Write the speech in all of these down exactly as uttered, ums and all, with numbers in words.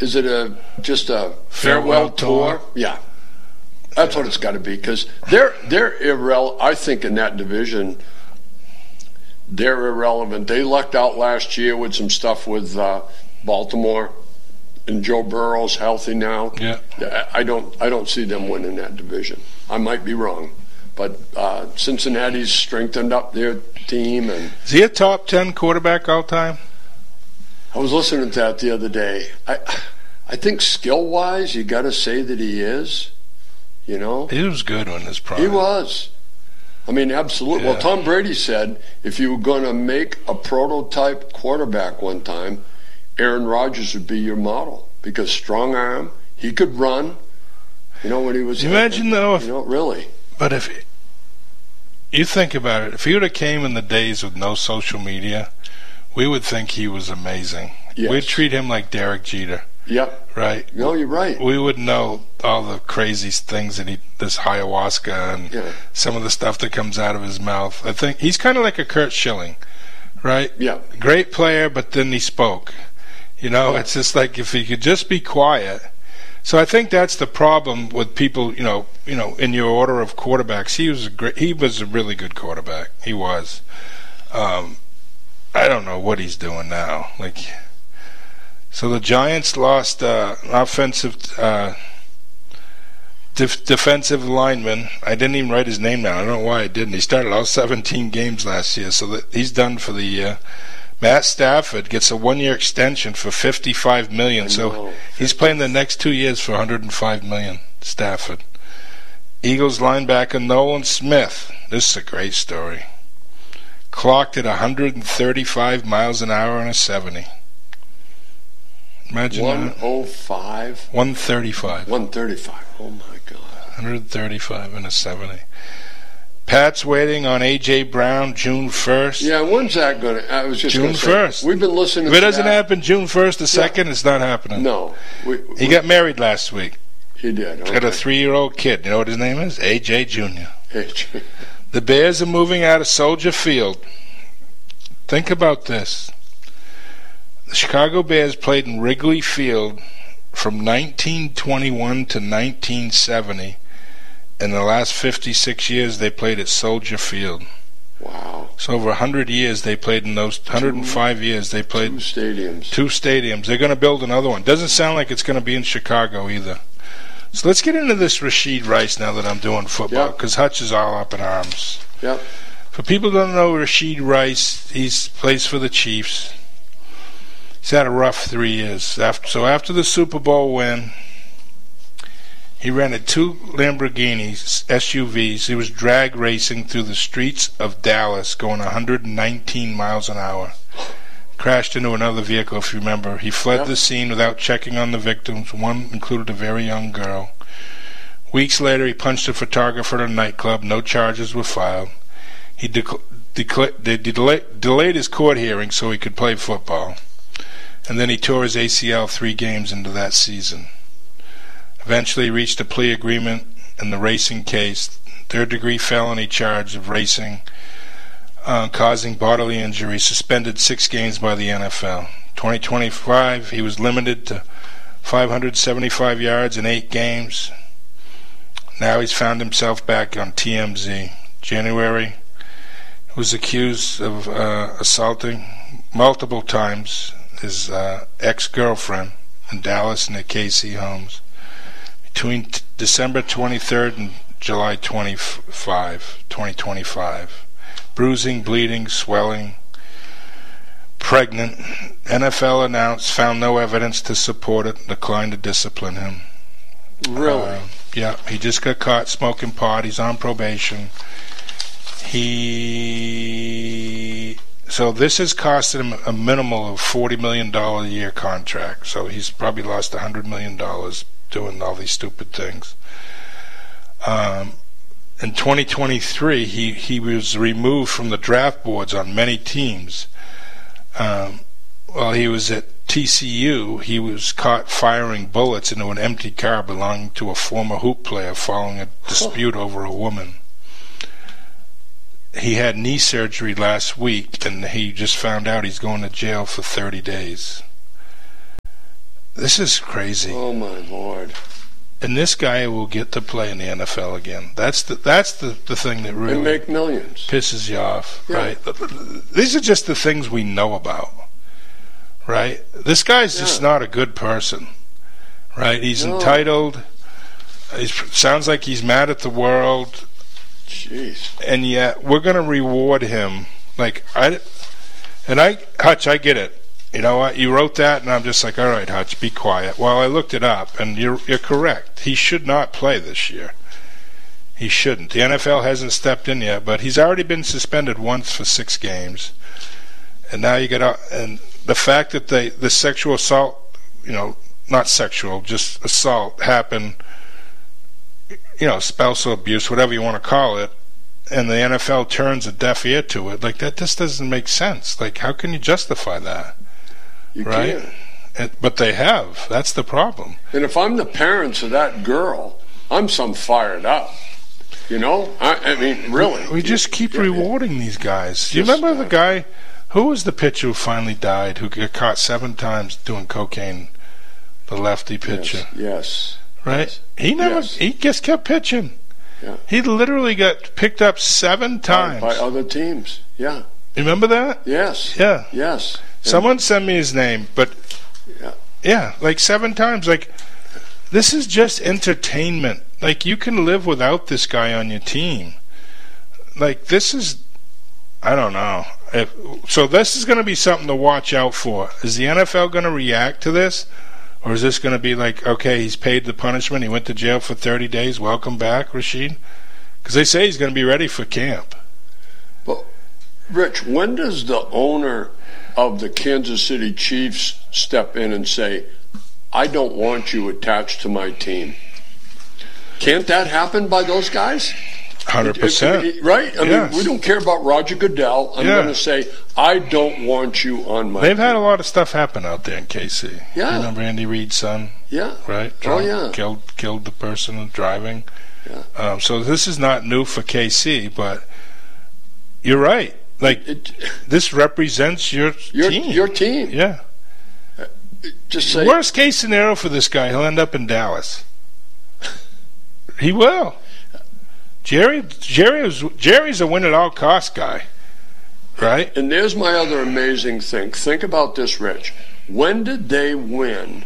is it a just a farewell, farewell tour? tour? Yeah. That's what it's got to be, because they're they're irrelevant. I think in that division, they're irrelevant. They lucked out last year with some stuff with uh, Baltimore, and Joe Burrow's healthy now. Yeah, I don't I don't see them winning that division. I might be wrong, but uh, Cincinnati's strengthened up their team. And is he a top ten quarterback all time? I was listening to that the other day. I I think skill wise, you got to say that he is. You know, he was good on his prime. He was. I mean, absolutely. Yeah. Well, Tom Brady said if you were going to make a prototype quarterback one time, Aaron Rodgers would be your model, because strong arm, he could run. You know, when he was imagine though, if, you know, really. But if you think about it, if he would have came in the days with no social media, we would think he was amazing. Yes. We'd treat him like Derek Jeter. Yep. Right. No, you're right. We would know all the crazy things that he, this ayahuasca and yeah. some of the stuff that comes out of his mouth. I think he's kind of like a Kurt Schilling, right? Yeah. Great player, but then he spoke. You know, yeah. It's just like if he could just be quiet. So I think that's the problem with people. You know, you know, in your order of quarterbacks, he was a great. He was a really good quarterback. He was. Um, I don't know what he's doing now. Like. So the Giants lost uh, offensive, uh, def- defensive lineman. I didn't even write his name down. I don't know why I didn't. He started all seventeen games last year, so that he's done for the year. Matt Stafford gets a one-year extension for fifty-five million dollars, so he's playing the next two years for one hundred five million dollars. Stafford. Eagles linebacker Nolan Smith. This is a great story. Clocked at one hundred thirty-five miles an hour on a seventy. Imagine one oh five? one thirty-five. one thirty-five. Oh, my God. one hundred thirty-five and a seventy. Pat's waiting on A J. Brown June first. Yeah, when's that going to... I was just June first. We've been listening to If it doesn't that. happen June first, the second, yeah. It's not happening. No. We, we, he got married last week. He did. He's okay. got a three-year-old kid. You know what his name is? A J. Junior A J. The Bears are moving out of Soldier Field. Think about this. The Chicago Bears played in Wrigley Field from nineteen twenty-one to nineteen seventy. In the last fifty-six years, they played at Soldier Field. Wow. So over one hundred years, they played in those one hundred five two, years. They played two stadiums. Two stadiums. They're going to build another one. Doesn't sound like it's going to be in Chicago either. So let's get into this Rashid Rice now that I'm doing football, because yep. Hutch is all up in arms. Yep. For people who don't know Rashid Rice, he plays for the Chiefs. He's had a rough three years. After, so after the Super Bowl win, he rented two Lamborghinis, S U Vs. He was drag racing through the streets of Dallas, going one hundred nineteen miles an hour. Crashed into another vehicle, if you remember. He fled yep. the scene without checking on the victims. One included a very young girl. Weeks later, he punched a photographer at a nightclub. No charges were filed. He dec- dec- they delay- delayed his court hearing so he could play football. And then he tore his A C L three games into that season. Eventually reached a plea agreement in the racing case, third-degree felony charge of racing, uh, causing bodily injury, suspended six games by the N F L. twenty twenty-five, he was limited to five hundred seventy-five yards in eight games. Now he's found himself back on T M Z. January, he was accused of uh, assaulting multiple times his uh, ex-girlfriend in Dallas near Casey Holmes between t- December twenty-third and July twenty-fifth, twenty twenty-five. Bruising, bleeding, swelling, pregnant. N F L announced, found no evidence to support it, declined to discipline him. Really? Uh, yeah, he just got caught smoking pot. He's on probation. He... So this has costed him a minimal of forty million dollars a year contract. So he's probably lost one hundred million dollars doing all these stupid things. Um, in twenty twenty-three, he, he was removed from the draft boards on many teams. Um, while he was at T C U, he was caught firing bullets into an empty car belonging to a former hoop player following a dispute over a woman. He had knee surgery last week, and he just found out he's going to jail for thirty days. this is crazy. Oh my Lord! And this guy will get to play in the N F L again. That's the that's the, the thing that really and make millions. pisses you off, Yeah. right? These are just the things we know about, right? This guy's Yeah. just not a good person, right? He's No. entitled. He sounds like he's mad at the world, Jeez. and yet we're going to reward him. Like I, and I, Hutch, I get it. You know what? You wrote that, and I'm just like, all right, Hutch, be quiet. Well, I looked it up, and you're you're correct. He should not play this year. He shouldn't. The N F L hasn't stepped in yet, but he's already been suspended once for six games, and now you get out. And the fact that they the sexual assault, you know, not sexual, just assault happened. You know, spousal abuse, whatever you want to call it, and the N F L turns a deaf ear to it. Like that, this doesn't make sense. Like, how can you justify that? You Right? can't. And, but they have. That's the problem. And if I'm the parents of that girl, I'm some fired up. You know? I, I mean, really. We just keep Yeah, yeah. rewarding these guys. Do you Just, remember the uh, guy who was the pitcher who finally died, who got caught seven times doing cocaine? The lefty pitcher, Yes. yes. right? yes. He never. Yes. He just kept pitching. Yeah. He literally got picked up seven By, times. by other teams. Yeah. You remember that? Yes. Yeah. Yes. Someone sent me his name, but Yeah. yeah, like seven times. Like, this is just entertainment. Like, you can live without this guy on your team. Like, this is, I don't know. If, so this is going to be something to watch out for. Is the N F L going to react to this? Or is this going to be like, okay, he's paid the punishment, he went to jail for thirty days, welcome back, Rashid? Because they say he's going to be ready for camp. But, Rich, when does the owner of the Kansas City Chiefs step in and say, I don't want you attached to my team? Can't that happen by those guys? one hundred percent. Right? I Yes. mean, we don't care about Roger Goodell. I'm Yeah. going to say, I don't want you on my They've team. had a lot of stuff happen out there in K C. Yeah. Remember Andy Reid's son? Yeah. Right? Oh, Drunk, yeah. Killed, killed the person driving. Yeah. Um, so this is not new for K C, but you're right. Like, It, this represents your, your, team. your team. Yeah. Just say, Worst case scenario for this guy, he'll end up in Dallas. He will. Jerry, Jerry was, Jerry's a win at all cost guy, right? and there's my other amazing thing. Think about this, Rich. When did they win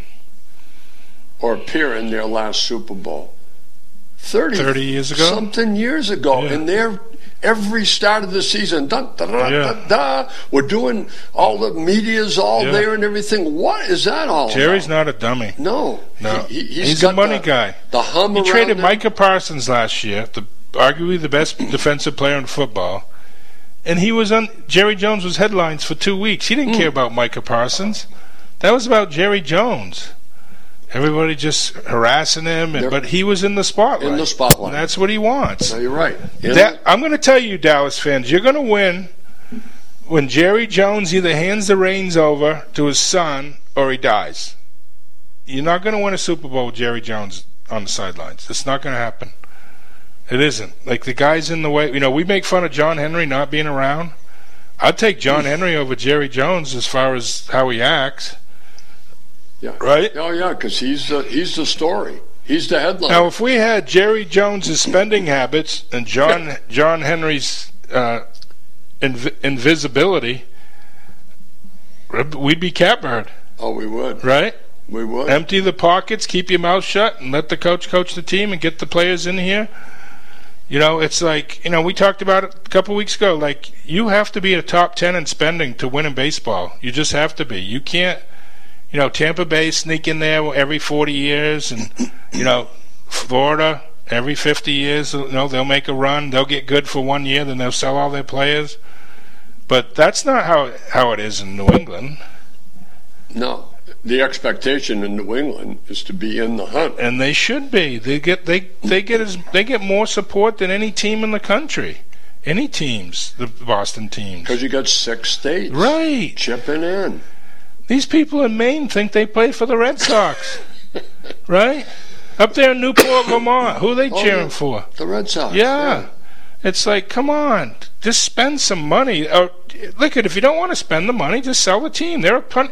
or appear in their last Super Bowl? thirty, thirty years ago? Something years ago. Yeah. And they're every start of the season, da, da, da, Yeah. da, da, we're doing, all the media's all Yeah. there and everything. What is that all Jerry's about? not a dummy. No. No. He, he- He's got a money the, guy. The hum He around traded him. Micah Parsons last year, the arguably the best defensive player in football, and he was on. Jerry Jones was headlines for two weeks. He didn't Mm. care about Micah Parsons. That was about Jerry Jones. Everybody just harassing him, and, They're- but he was in the spotlight. In the spotlight. And that's what he wants. No, you're right. In- That, I'm going to tell you, Dallas fans, you're going to win when Jerry Jones either hands the reins over to his son or he dies. You're not going to win a Super Bowl with Jerry Jones on the sidelines. It's not going to happen. It isn't. Like, the guy's in the way. You know, we make fun of John Henry not being around. I'd take John Henry over Jerry Jones as far as how he acts. yeah. Right? Oh, yeah, because he's the, he's the story. He's the headline. Now, if we had Jerry Jones's spending habits and John John Henry's uh, inv- invisibility, we'd be catbird, oh, we would. right? We would. Empty the pockets, keep your mouth shut, and let the coach coach the team and get the players in here. You know, it's like, you know, we talked about it a couple weeks ago. Like, you have to be a top ten in spending to win in baseball. You just have to be. You can't, you know, Tampa Bay sneak in there every forty years, and, you know, Florida every fifty years. You know, they'll make a run. They'll get good for one year, then they'll sell all their players. But that's not how how it is in New England. No. The expectation in New England is to be in the hunt. And they should be. They get they they get as they get more support than any team in the country. Any teams, the Boston teams. Because you got six states Right. chipping in. These people in Maine think they play for the Red Sox. Right? Up there in Newport, Vermont, who are they Oh, cheering yeah. for? The Red Sox. Yeah. It's like, come on, just spend some money. Or look at if you don't want to spend the money, just sell the team. There are plenty.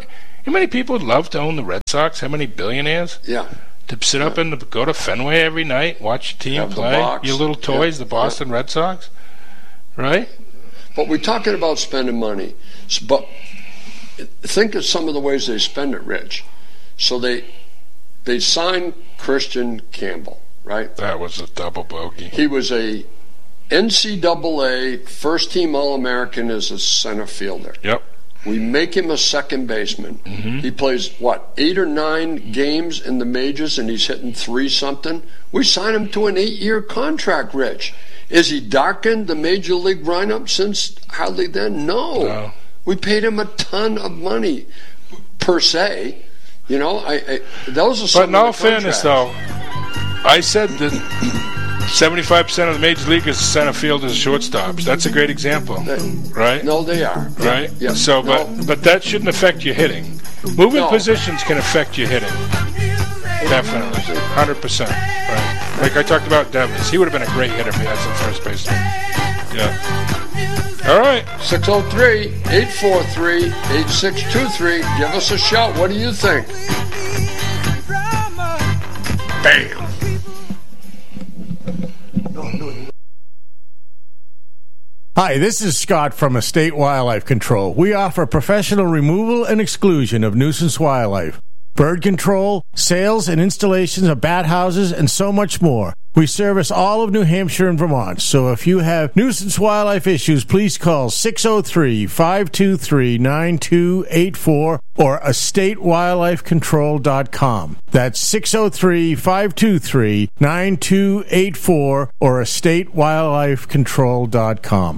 How many people would love to own the Red Sox? How many billionaires? Yeah. To sit up and go to Fenway every night, watch your team Have the play, box. your little toys, Yeah. the Boston Yeah. Red Sox, right? But we're talking about spending money. S- But think of some of the ways they spend it, Rich. So they they signed Christian Campbell, right? That was a double bogey. He was a N C double A first-team All-American as a center fielder. Yep. We make him a second baseman. Mm-hmm. He plays, what, eight or nine games in the majors, and he's hitting three-something? We sign him to an eight-year contract, Rich. Is he darkened the major league lineup since hardly then? No. No. We paid him a ton of money, per se. You know, I, I those are some But in all of the fairness, contracts. though, I said that seventy-five percent of the major leaguers are center fielders and shortstops. That's a great example, right? No, they are. Right? Yeah. So, but No. but that shouldn't affect your hitting. Moving No. positions can affect your hitting. Definitely. one hundred percent. Right. Like I talked about Devers. He would have been a great hitter if he had some first baseman. Yeah. All right. six oh three, eight four three, eight six two three. Give us a shout. What do you think? Bam. Hi, this is Scott from Estate Wildlife Control. We offer professional removal and exclusion of nuisance wildlife, bird control, sales and installations of bat houses, and so much more. We service all of New Hampshire and Vermont, so if you have nuisance wildlife issues, please call six oh three, five two three, nine two eight four or estate wildlife control dot com. That's six oh three, five two three, nine two eight four or estate wildlife control dot com.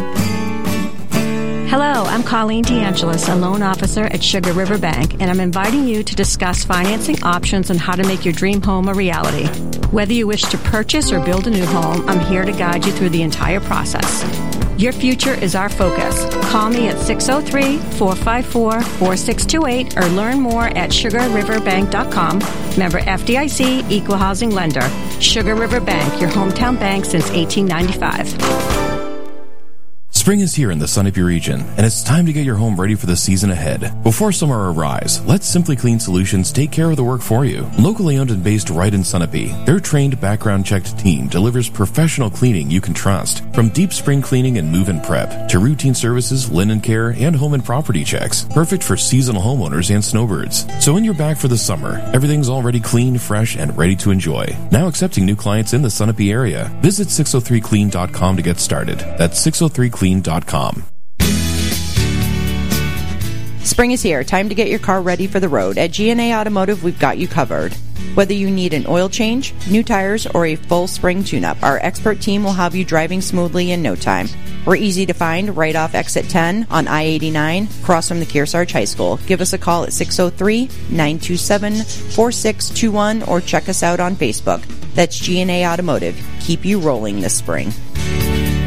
Hello, I'm Colleen DeAngelis, a loan officer at Sugar River Bank, and I'm inviting you to discuss financing options and how to make your dream home a reality. Whether you wish to purchase or build a new home, I'm here to guide you through the entire process. Your future is our focus. Call me at six oh three, four five four, four six two eight or learn more at sugar river bank dot com. Member F D I C, Equal Housing Lender. Sugar River Bank, your hometown bank since eighteen ninety-five. Spring is here in the Sunapee region, and it's time to get your home ready for the season ahead. Before summer arrives, let Simply Clean Solutions take care of the work for you. Locally owned and based right in Sunapee, their trained, background-checked team delivers professional cleaning you can trust. From deep spring cleaning and move-in prep, to routine services, linen care, and home and property checks. Perfect for seasonal homeowners and snowbirds. So when you're back for the summer, everything's already clean, fresh, and ready to enjoy. Now accepting new clients in the Sunapee area. Visit six oh three clean dot com to get started. That's six oh three clean dot com. Spring is here. Time to get your car ready for the road. At G and A Automotive, we've got you covered. Whether you need an oil change, new tires, or a full spring tune-up, our expert team will have you driving smoothly in no time. We're easy to find right off exit ten on I eighty-nine, across from the Kearsarge High School. Give us a call at six oh three, nine two seven, four six two one or check us out on Facebook. That's G and A Automotive. Keep you rolling this spring.